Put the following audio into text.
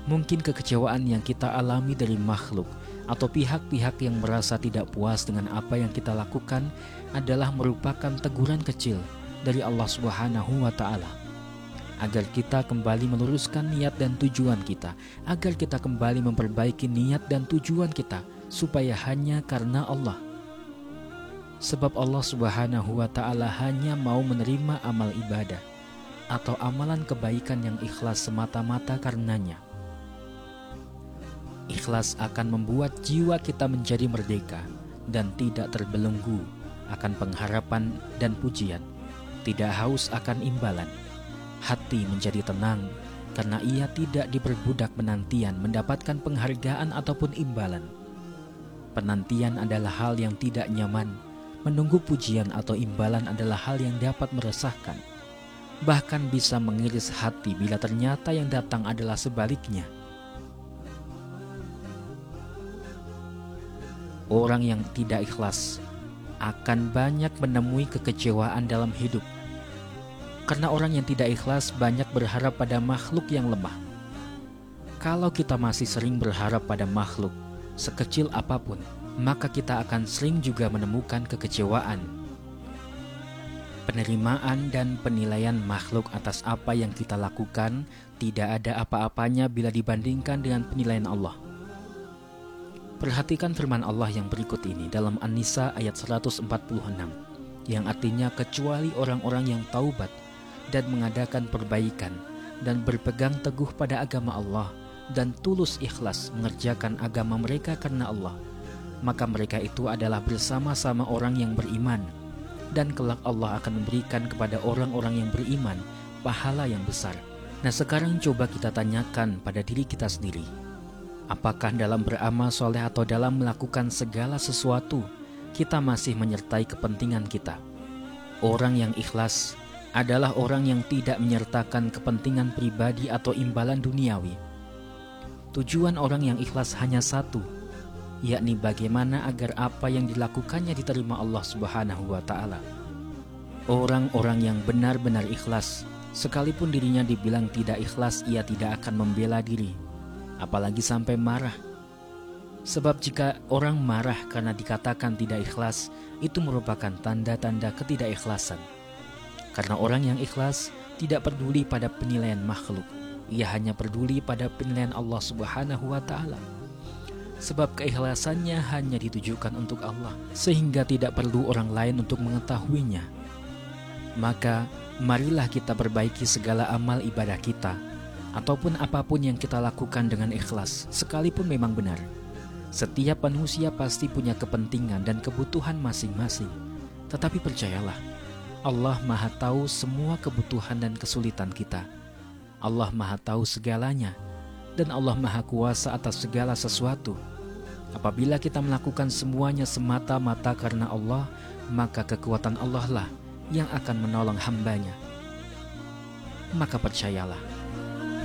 Mungkin kekecewaan yang kita alami dari makhluk atau pihak-pihak yang merasa tidak puas dengan apa yang kita lakukan adalah merupakan teguran kecil dari Allah Subhanahu wa Ta'ala, agar kita kembali meluruskan niat dan tujuan kita, agar kita kembali memperbaiki niat dan tujuan kita, supaya hanya karena Allah. Sebab Allah Subhanahu wa Ta'ala hanya mau menerima amal ibadah atau amalan kebaikan yang ikhlas semata-mata karenanya. Ikhlas akan membuat jiwa kita menjadi merdeka dan tidak terbelenggu akan pengharapan dan pujian, tidak haus akan imbalan. Hati menjadi tenang karena ia tidak diperbudak penantian mendapatkan penghargaan ataupun imbalan. Penantian adalah hal yang tidak nyaman. Menunggu pujian atau imbalan adalah hal yang dapat meresahkan, bahkan bisa mengiris hati bila ternyata yang datang adalah sebaliknya. Orang yang tidak ikhlas akan banyak menemui kekecewaan dalam hidup. Karena orang yang tidak ikhlas banyak berharap pada makhluk yang lemah. Kalau kita masih sering berharap pada makhluk, sekecil apapun, maka kita akan sering juga menemukan kekecewaan. Penerimaan dan penilaian makhluk atas apa yang kita lakukan tidak ada apa-apanya bila dibandingkan dengan penilaian Allah. Perhatikan firman Allah yang berikut ini dalam An-Nisa ayat 146, yang artinya kecuali orang-orang yang taubat dan mengadakan perbaikan dan berpegang teguh pada agama Allah dan tulus ikhlas mengerjakan agama mereka karena Allah, maka mereka itu adalah bersama-sama orang yang beriman, dan kelak Allah akan memberikan kepada orang-orang yang beriman pahala yang besar. Nah, sekarang coba kita tanyakan pada diri kita sendiri, apakah dalam beramal soleh atau dalam melakukan segala sesuatu kita masih menyertai kepentingan kita? Orang yang ikhlas adalah orang yang tidak menyertakan kepentingan pribadi atau imbalan duniawi. Tujuan orang yang ikhlas hanya satu, yakni bagaimana agar apa yang dilakukannya diterima Allah Subhanahu wa Ta'ala. Orang-orang yang benar-benar ikhlas, sekalipun dirinya dibilang tidak ikhlas, ia tidak akan membela diri, apalagi sampai marah. Sebab jika orang marah karena dikatakan tidak ikhlas, itu merupakan tanda-tanda ketidakikhlasan. Karena orang yang ikhlas tidak peduli pada penilaian makhluk, ia hanya peduli pada penilaian Allah Subhanahu wa Ta'ala. Sebab keikhlasannya hanya ditujukan untuk Allah, sehingga tidak perlu orang lain untuk mengetahuinya. Maka marilah kita perbaiki segala amal ibadah kita, ataupun apapun yang kita lakukan dengan ikhlas, sekalipun memang benar. Setiap manusia pasti punya kepentingan dan kebutuhan masing-masing. Tetapi percayalah, Allah Maha tahu semua kebutuhan dan kesulitan kita. Allah Maha tahu segalanya, dan Allah Maha kuasa atas segala sesuatu. Apabila kita melakukan semuanya semata-mata karena Allah, maka kekuatan Allah lah yang akan menolong hambanya. Maka percayalah,